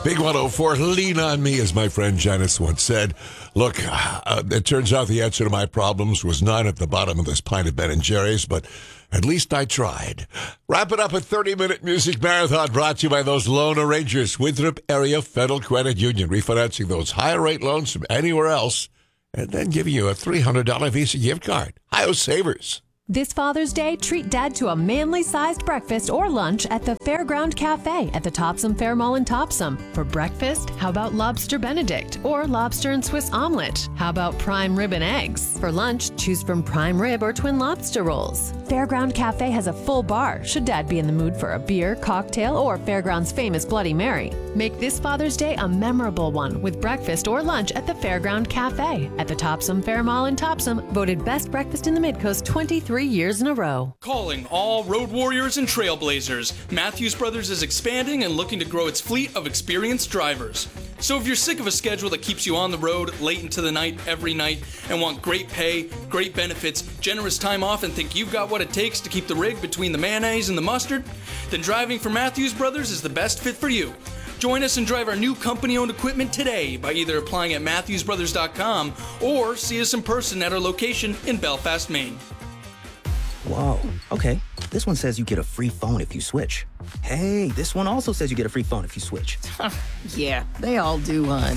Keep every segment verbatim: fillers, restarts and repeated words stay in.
Big one oh four, lean on me, as my friend Janice once said. Look, uh, it turns out the answer to my problems was not at the bottom of this pint of Ben and Jerry's, but at least I tried. Wrap it up a thirty-minute music marathon brought to you by those loan arrangers, Winthrop Area Federal Credit Union, refinancing those higher rate loans from anywhere else, and then giving you a three hundred dollars Visa gift card. Hi-Yo Savers. This Father's Day, treat Dad to a manly-sized breakfast or lunch at the Fairground Cafe at the Topsom Fair Mall in Topsom. For breakfast, how about Lobster Benedict or Lobster and Swiss Omelet? How about Prime Rib and Eggs? For lunch, choose from Prime Rib or Twin Lobster Rolls. Fairground Cafe has a full bar, should Dad be in the mood for a beer, cocktail, or Fairground's famous Bloody Mary. Make this Father's Day a memorable one with breakfast or lunch at the Fairground Cafe at the Topsom Fair Mall in Topsom, voted Best Breakfast in the Midcoast twenty-three years in a row. Calling all road warriors and trailblazers. Matthews Brothers is expanding and looking to grow its fleet of experienced drivers. So if you're sick of a schedule that keeps you on the road late into the night every night and want great pay, great benefits, generous time off, and think you've got what it takes to keep the rig between the mayonnaise and the mustard, then driving for Matthews Brothers is the best fit for you. Join us and drive our new company-owned equipment today by either applying at matthews brothers dot com or see us in person at our location in Belfast, Maine. Whoa, okay. This one says you get a free phone if you switch. Hey, this one also says you get a free phone if you switch. Yeah, they all do, hon.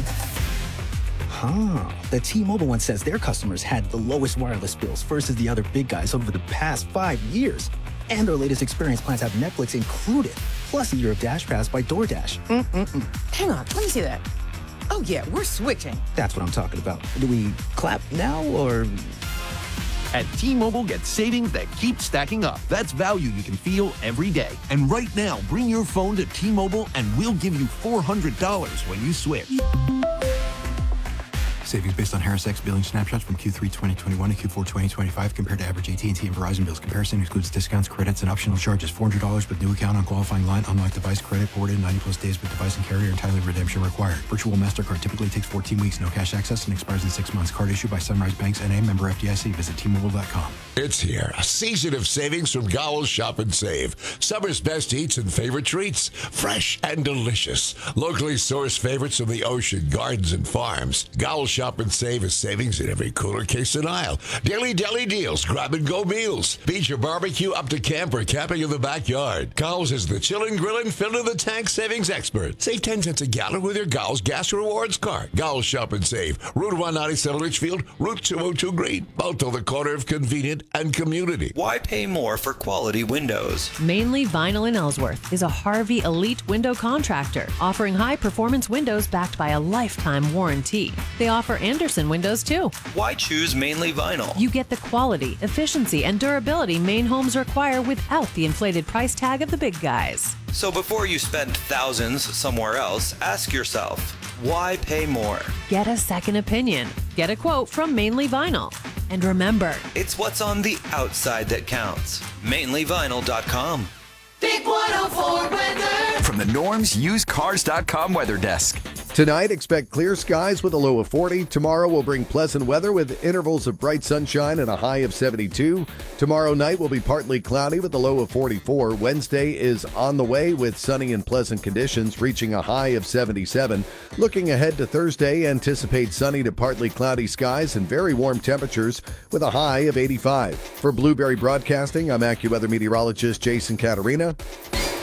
Huh. The T-Mobile one says their customers had the lowest wireless bills versus the other big guys over the past five years. And their latest experience plans have Netflix included, plus a year of Dash Pass by DoorDash. Mm-mm-mm. Hang on, let me see that. Oh yeah, we're switching. That's what I'm talking about. Do we clap now, or... At T-Mobile, get savings that keep stacking up. That's value you can feel every day. And right now, bring your phone to T-Mobile and we'll give you four hundred dollars when you switch. Savings based on Harris X billing snapshots from Q three twenty twenty-one to Q four twenty twenty-five compared to average A T and T and Verizon bills. Comparison excludes discounts, credits, and optional charges. four hundred dollars with new account on qualifying line. Unlock device credit forwarded ninety plus days with device and carrier. Entirely redemption required. Virtual MasterCard typically takes fourteen weeks. No cash access and expires in six months. Card issued by Sunrise Banks N A, member F D I C. Visit T Mobile dot com. It's here. A season of savings from Gowell's Shop and Save. Summer's best eats and favorite treats. Fresh and delicious. Locally sourced favorites from the ocean, gardens, and farms. Gowell's Shop and Save is savings in every cooler, case, and aisle. Daily deli deals, grab-and-go meals. Beach or barbecue up to camp or camping in the backyard. Gowell's is the chillin', grillin', fill-to-the-tank savings expert. Save ten cents a gallon with your Gowell's Gas Rewards card. Gowell's Shop and Save. Route one ninety-seven Litchfield, Route two oh two Green. Both on the corner of convenient and community. Why pay more for quality windows? Mainly Vinyl in Ellsworth is a Harvey Elite window contractor offering high-performance windows backed by a lifetime warranty. They offer Anderson windows too. Why choose Mainly Vinyl? You get the quality, efficiency, and durability Maine homes require without the inflated price tag of the big guys. So before you spend thousands somewhere else, ask yourself, why pay more? Get a second opinion. Get a quote from Mainly Vinyl. And remember, it's what's on the outside that counts. mainly vinyl dot com. Big one oh four weather. From the Norm's Used Cars dot com weather desk. Tonight, expect clear skies with a low of forty. Tomorrow will bring pleasant weather with intervals of bright sunshine and a high of seventy-two. Tomorrow night will be partly cloudy with a low of forty-four. Wednesday is on the way with sunny and pleasant conditions, reaching a high of seventy-seven. Looking ahead to Thursday, anticipate sunny to partly cloudy skies and very warm temperatures with a high of eighty-five. For Blueberry Broadcasting, I'm AccuWeather meteorologist Jason Caterina.